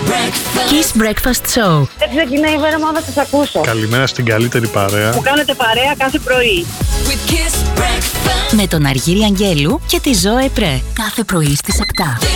Kiss Breakfast Show. Έτσι ξεκινάει η μέρα μου να σας ακούσω. Καλημέρα στην καλύτερη παρέα. Που κάνετε παρέα κάθε πρωί. Με τον Αργύρη Αγγέλου και τη Ζωέ Πρέ. Κάθε πρωί στις 7.